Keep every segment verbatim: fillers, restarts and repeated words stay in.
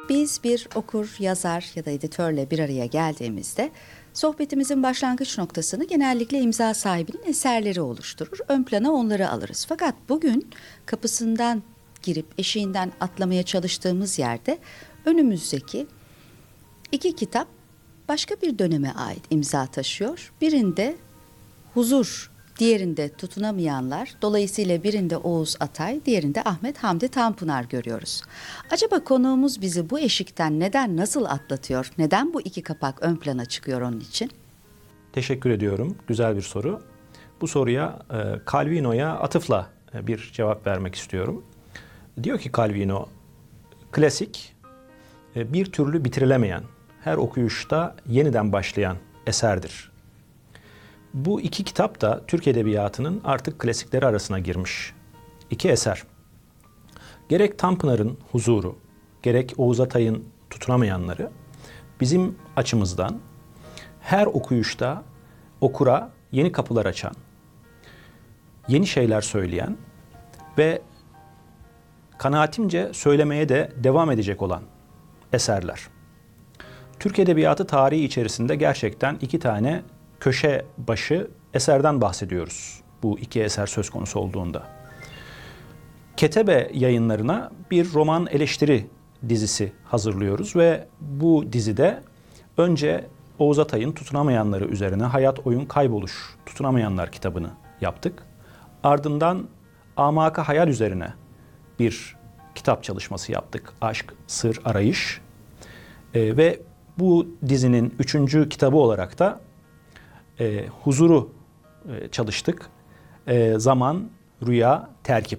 Biz bir okur, yazar ya da editörle bir araya geldiğimizde sohbetimizin başlangıç noktasını genellikle imza sahibinin eserleri oluşturur. Ön plana onları alırız. Fakat bugün kapısından girip eşiğinden atlamaya çalıştığımız yerde önümüzdeki iki kitap başka bir döneme ait imza taşıyor. Birinde Huzur, diğerinde Tutunamayanlar, dolayısıyla birinde Oğuz Atay, diğerinde Ahmet Hamdi Tanpınar görüyoruz. Acaba konuğumuz bizi bu eşikten neden, nasıl atlatıyor? Neden bu iki kapak ön plana çıkıyor onun için? Teşekkür ediyorum. Güzel bir soru. Bu soruya e, Calvino'ya atıfla e, bir cevap vermek istiyorum. Diyor ki Calvino, klasik e, bir türlü bitirilemeyen, her okuyuşta yeniden başlayan eserdir. Bu iki kitap da Türk Edebiyatı'nın artık klasikleri arasına girmiş iki eser. Gerek Tanpınar'ın Huzuru, gerek Oğuz Atay'ın Tutunamayanları bizim açımızdan her okuyuşta okura yeni kapılar açan, yeni şeyler söyleyen ve kanaatimce söylemeye de devam edecek olan eserler. Türk Edebiyatı tarihi içerisinde gerçekten iki tane köşe başı eserden bahsediyoruz bu iki eser söz konusu olduğunda. Ketebe Yayınlarına bir roman eleştiri dizisi hazırlıyoruz ve bu dizide önce Oğuz Atay'ın Tutunamayanları üzerine Hayat Oyun Kayboluş Tutunamayanlar kitabını yaptık. Ardından Amaka Hayal üzerine bir kitap çalışması yaptık. Aşk, Sır, Arayış. Ee, ve bu dizinin üçüncü kitabı olarak da e, Huzuru e, çalıştık. E, zaman, Rüya, Terkip.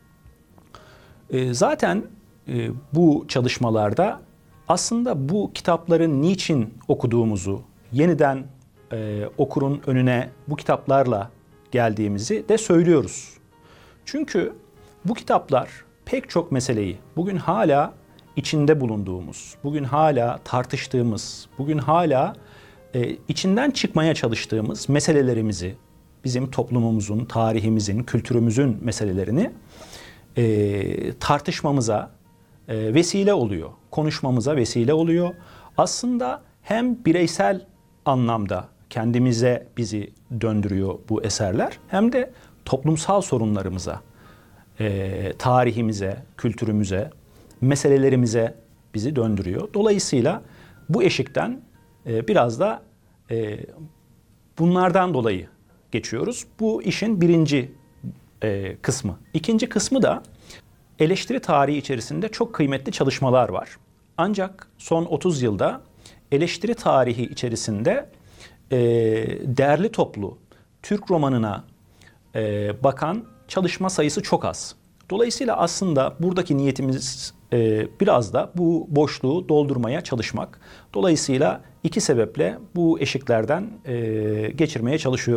E, zaten e, bu çalışmalarda aslında bu kitapları niçin okuduğumuzu, yeniden e, okurun önüne bu kitaplarla geldiğimizi de söylüyoruz. Çünkü bu kitaplar pek çok meseleyi bugün hala içinde bulunduğumuz, bugün hala tartıştığımız, bugün hala e, içinden çıkmaya çalıştığımız meselelerimizi, bizim toplumumuzun, tarihimizin, kültürümüzün meselelerini e, tartışmamıza e, vesile oluyor. Konuşmamıza vesile oluyor. Aslında hem bireysel anlamda kendimize bizi döndürüyor bu eserler, hem de toplumsal sorunlarımıza, e, tarihimize, kültürümüze, meselelerimize bizi döndürüyor. Dolayısıyla bu eşikten e, biraz da e, bunlardan dolayı geçiyoruz. Bu işin birinci e, kısmı. İkinci kısmı da eleştiri tarihi içerisinde çok kıymetli çalışmalar var. Ancak son otuz yılda eleştiri tarihi içerisinde e, değerli toplu Türk romanına e, bakan çalışma sayısı çok az. Dolayısıyla aslında buradaki niyetimiz e, biraz da bu boşluğu doldurmaya çalışmak. Dolayısıyla iki sebeple bu eşiklerden e, geçirmeye çalışıyoruz.